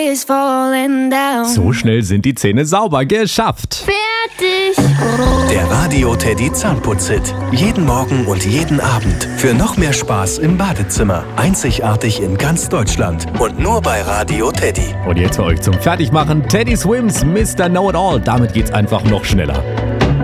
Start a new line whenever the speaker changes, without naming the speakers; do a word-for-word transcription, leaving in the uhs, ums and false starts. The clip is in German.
is falling down.
So schnell sind die Zähne sauber. Geschafft.
Fertig.
Der Radio Teddy Zahnputz-Hit. Jeden Morgen und jeden Abend. Für noch mehr Spaß im Badezimmer. Einzigartig in ganz Deutschland. Und nur bei Radio Teddy.
Und jetzt für euch zum Fertigmachen Teddy Swims, Mister Know-It-All. Damit geht's einfach noch schneller.